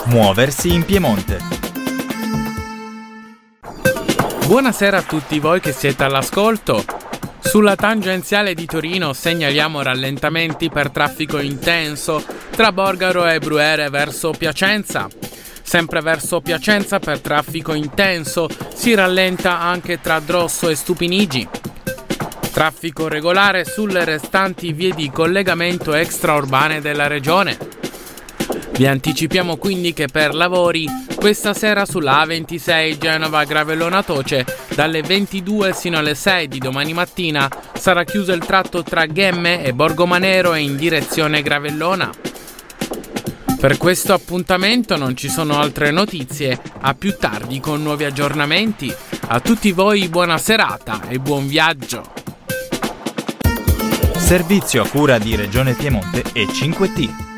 Muoversi in Piemonte. Buonasera a tutti voi che siete all'ascolto. Sulla tangenziale di Torino segnaliamo rallentamenti per traffico intenso tra Borgaro e Bruyere verso Piacenza. Sempre verso Piacenza per traffico intenso si rallenta anche tra Drosso e Stupinigi. Traffico regolare sulle restanti vie di collegamento extraurbane della regione. Vi anticipiamo quindi che per lavori questa sera sulla A26 Genova-Gravellona-Toce dalle 22 sino alle 6 di domani mattina sarà chiuso il tratto tra Ghemme e Borgomanero in direzione Gravellona. Per questo appuntamento non ci sono altre notizie, a più tardi con nuovi aggiornamenti. A tutti voi buona serata e buon viaggio! Servizio a cura di Regione Piemonte e 5T.